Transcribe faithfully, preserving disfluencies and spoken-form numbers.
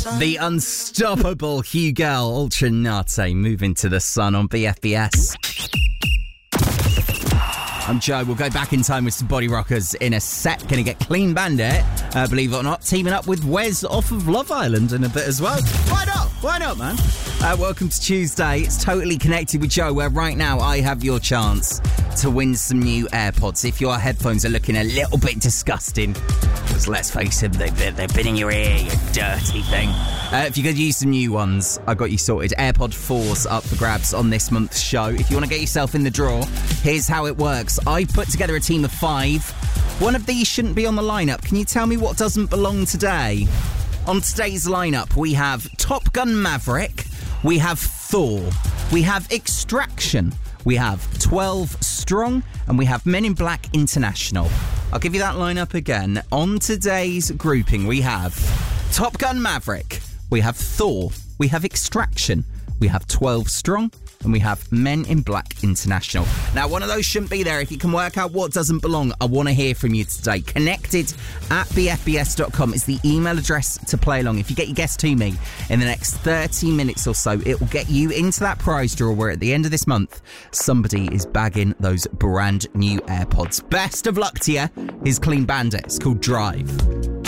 The unstoppable Hugel Ultra Nate moving to the sun on B F B S. I'm Joe. We'll go back in time with some Body Rockers in a sec. Gonna get Clean Bandit, uh, believe it or not, teaming up with Wes off of Love Island in a bit as well. Why not? Why not, man? Uh, welcome to Tuesday. It's Totally Connected with Joe, where right now I have your chance to win some new AirPods. If your headphones are looking a little bit disgusting, because let's face it, they've, they've been in your ear, you dirty thing. Uh, if you could use some new ones, I got you sorted. AirPod fours up for grabs on this month's show. If you want to get yourself in the draw, here's how it works. I've put together a team of five. One of these shouldn't be on the lineup. Can you tell me what doesn't belong today? On today's lineup, we have Top Gun Maverick, we have Thor, we have Extraction, we have twelve Strong, and we have Men in Black International. I'll give you that lineup again. On today's grouping, we have Top Gun Maverick, we have Thor, we have Extraction, we have twelve Strong, and we have Men in Black International. Now, one of those shouldn't be there. If you can work out what doesn't belong, I want to hear from you today. Connected at b f b s dot com is the email address to play along. If you get your guess to me in the next thirty minutes or so, it will get you into that prize draw where at the end of this month, somebody is bagging those brand new AirPods. Best of luck to you. Here's Clean Bandit. It's called Drive.